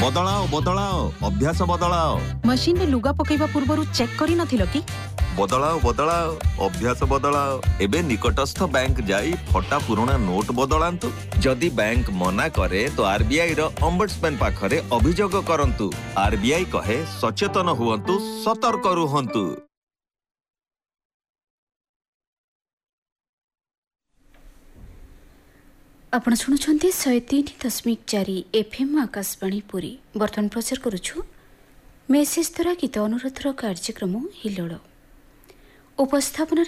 बदलाओ बदलाओ अभ्यास बदलाओ। मशीन रे लुगा पकेइबा पूर्वरु चेक करि नथिलो कि? बदलाओ बदलाओ अभ्यास बदलाओ। एबे निकटस्थ बैंक जाई फटा पुराना नोट बदलांतु। जदि बैंक मना करे तो आरबीआई रो ओम्बड्समैन पाखरे अभियोग करंतु। आरबीआई कहे सचेतन हुवंतु, सतर्क रुहंतु। आपण शुणुछंती 103.4 एफएम आकाशवाणी पुरी। बर्तमान प्रचार करूछु मेसेज द्वारा गीत अनुरोधर कार्यक्रम हिलोड़ उपस्थापन।